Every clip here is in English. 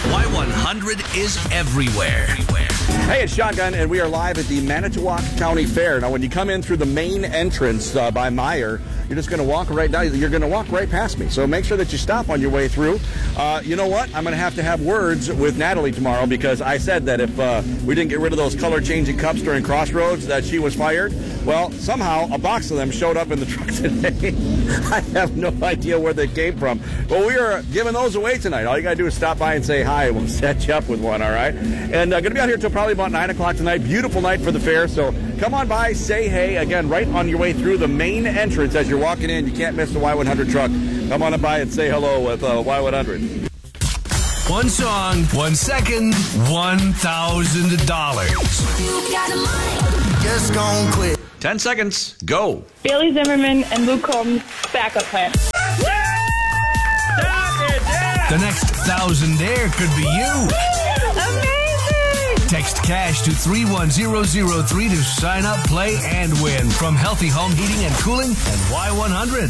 Y100 is everywhere. Hey, it's Shotgun, and we are live at the Manitowoc County Fair. Now, when you come in through the main entrance by Meyer, you're just going to walk right down. You're going to walk right past me. So make sure that you stop on your way through. You know what? I'm going to have words with Natalie tomorrow, because I said that if we didn't get rid of those color-changing cups during Crossroads, that she was fired. Well, somehow a box of them showed up in the truck today. I have no idea where they came from. Well, we are giving those away tonight. All you got to do is stop by and say hi. We'll set you up with one, all right? And going to be out here till probably about 9 o'clock tonight. Beautiful night for the fair. So come on by, say hey. Again, right on your way through the main entrance as you're walking in. You can't miss the Y100 truck. Come on by and say hello with Y100. One song, 1 second, $1,000. Just gon' quit. 10 seconds, go. Bailey Zimmerman and Luke Combs' backup plan. The next $1,000 could be you. Amazing! Text cash to 31003 to sign up, play, and win from Healthy Home Heating and Cooling and Y100.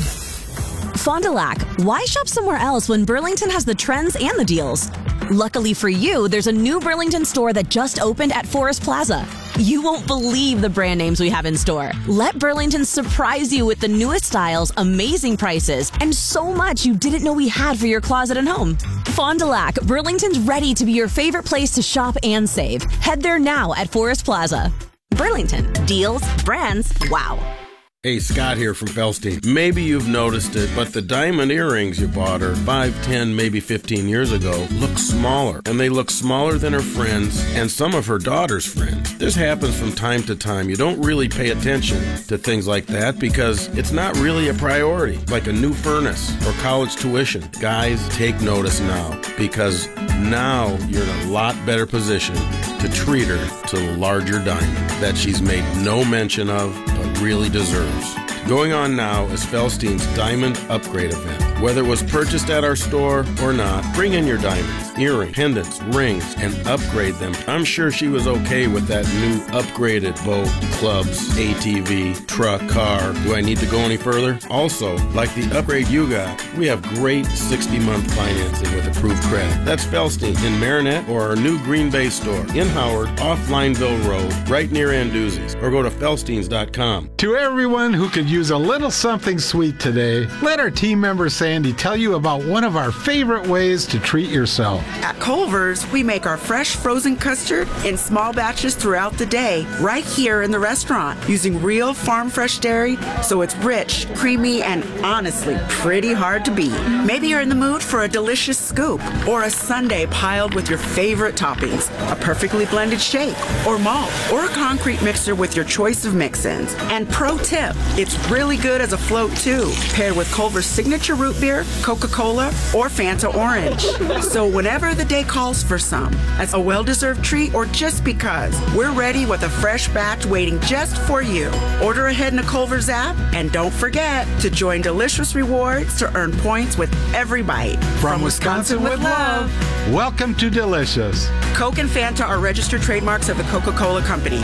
Fond du Lac, why shop somewhere else when Burlington has the trends and the deals? Luckily for you, there's a new Burlington store that just opened at Forest Plaza. You won't believe the brand names we have in store. Let Burlington surprise you with the newest styles, amazing prices, and so much you didn't know we had for your closet and home. Fond du Lac, Burlington's ready to be your favorite place to shop and save. Head there now at Forest Plaza. Burlington, deals, brands, wow. Hey, Scott here from Felstein. Maybe you've noticed it, but the diamond earrings you bought her 5, 10, maybe 15 years ago look smaller. And they look smaller than her friends and some of her daughter's friends. This happens from time to time. You don't really pay attention to things like that because it's not really a priority, like a new furnace or college tuition. Guys, take notice now, because now you're in a lot better position to treat her to the larger diamond that she's made no mention of but really deserves. Going on now is Felstein's Diamond Upgrade event. Whether it was purchased at our store or not, bring in your diamonds, earrings, pendants, rings, and upgrade them. I'm sure she was okay with that new upgraded boat, clubs, ATV, truck, car. Do I need to go any further? Also, like the upgrade you got, we have great 60-month financing with approved credit. That's Felstein in Marinette or our new Green Bay store in Howard off Lineville Road, right near Anduzzi's, or go to felsteins.com. To everyone who could use a little something sweet today, let our team member Sandy tell you about one of our favorite ways to treat yourself. At Culver's, we make our fresh frozen custard in small batches throughout the day, right here in the restaurant, using real farm fresh dairy, so it's rich, creamy, and honestly pretty hard to beat. Maybe you're in the mood for a delicious scoop, or a sundae piled with your favorite toppings, a perfectly blended shake, or malt, or a concrete mixer with your choice of mix-ins. And pro tip, it's really good as a float too, paired with Culver's signature root beer, Coca-Cola, or Fanta Orange. So whenever the day calls for some, as a well-deserved treat or just because, we're ready with a fresh batch waiting just for you. Order ahead in the Culver's app, and don't forget to join Delicious Rewards to earn points with every bite. From Wisconsin with love. Welcome to Delicious. Coke and Fanta are registered trademarks of the Coca-Cola Company.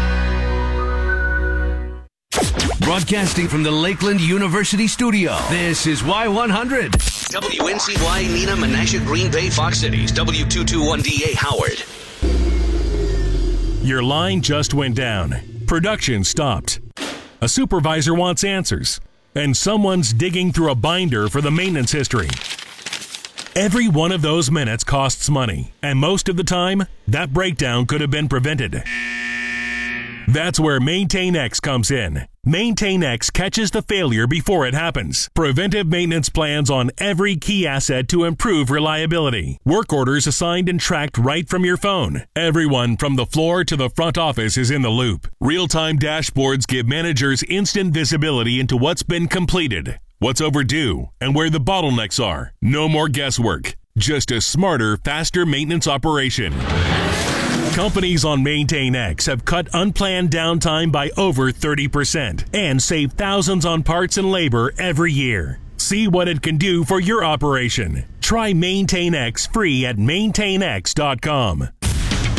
Broadcasting from the Lakeland University studio, this is Y100. WNCY, Neenah, Menasha, Green Bay, Fox Cities, W221DA, Howard. Your line just went down. Production stopped. A supervisor wants answers, and someone's digging through a binder for the maintenance history. Every one of those minutes costs money, and most of the time, that breakdown could have been prevented. That's where MaintainX comes in. MaintainX catches the failure before it happens. Preventive maintenance plans on every key asset to improve reliability. Work orders assigned and tracked right from your phone. Everyone from the floor to the front office is in the loop. Real-time dashboards give managers instant visibility into what's been completed, what's overdue, and where the bottlenecks are. No more guesswork. Just a smarter, faster maintenance operation. Companies on MaintainX have cut unplanned downtime by over 30% and save thousands on parts and labor every year. See what it can do for your operation. Try MaintainX free at maintainx.com.